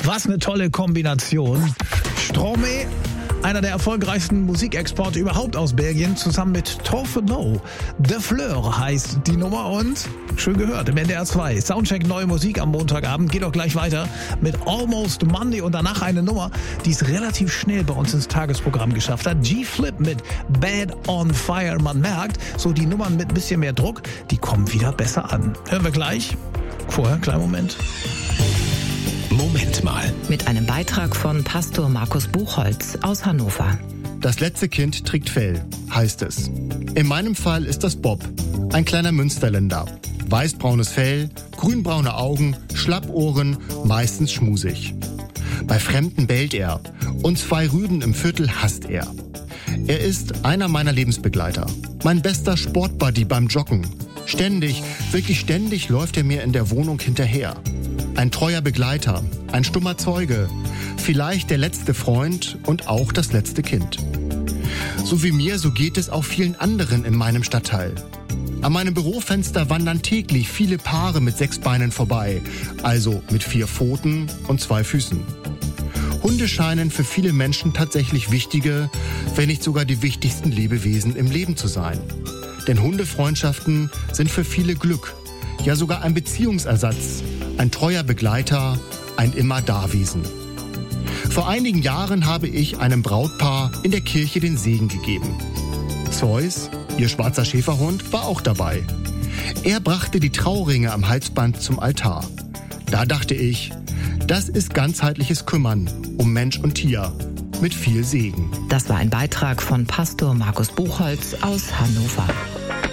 Was eine tolle Kombination. Stromae, einer der erfolgreichsten Musikexporte überhaupt aus Belgien, zusammen mit Tofano. De Fleur heißt die Nummer und schön gehört im NDR 2. Soundcheck neue Musik am Montagabend. Geht auch gleich weiter mit Almost Monday und danach eine Nummer, die es relativ schnell bei uns ins Tagesprogramm geschafft hat. G-Flip mit Bad on Fire. Man merkt, so die Nummern mit ein bisschen mehr Druck, die kommen wieder besser an. Hören wir gleich. Vorher, kleinen Moment. Moment mal. Mit einem Beitrag von Pastor Markus Buchholz aus Hannover. Das letzte Kind trägt Fell, heißt es. In meinem Fall ist das Bob, ein kleiner Münsterländer. Weißbraunes Fell, grünbraune Augen, Schlappohren, meistens schmusig. Bei Fremden bellt er und 2 Rüden im Viertel hasst er. Er ist einer meiner Lebensbegleiter, mein bester Sportbuddy beim Joggen. Ständig, wirklich ständig läuft er mir in der Wohnung hinterher. Ein treuer Begleiter, ein stummer Zeuge, vielleicht der letzte Freund und auch das letzte Kind. So wie mir, so geht es auch vielen anderen in meinem Stadtteil. An meinem Bürofenster wandern täglich viele Paare mit 6 Beinen vorbei, also mit 4 Pfoten und 2 Füßen. Hunde scheinen für viele Menschen tatsächlich wichtige, wenn nicht sogar die wichtigsten Lebewesen im Leben zu sein. Denn Hundefreundschaften sind für viele Glück, ja sogar ein Beziehungsersatz, ein treuer Begleiter, ein Immer-Dawesen. Vor einigen Jahren habe ich einem Brautpaar in der Kirche den Segen gegeben. Zeus, ihr schwarzer Schäferhund, war auch dabei. Er brachte die Trauringe am Halsband zum Altar. Da dachte ich, das ist ganzheitliches Kümmern um Mensch und Tier mit viel Segen. Das war ein Beitrag von Pastor Markus Buchholz aus Hannover.